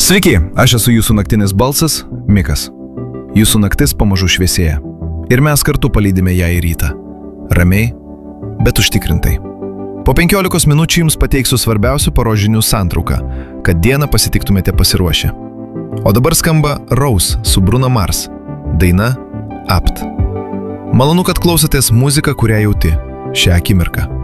Sveiki, aš esu jūsų naktinis balsas, Mikas. Jūsų naktis pamažu šviesėja. Ir mes kartu palydime ją į rytą. Ramiai, bet užtikrintai. Po 15 minučių jums pateiksiu svarbiausių paros žinių santrauką, kad dieną pasitiktumėte pasiruošę. O dabar skamba Rose su Bruno Mars. Daina Apt. Malonu, kad klausotės muziką, kurią jauti šią akimirką.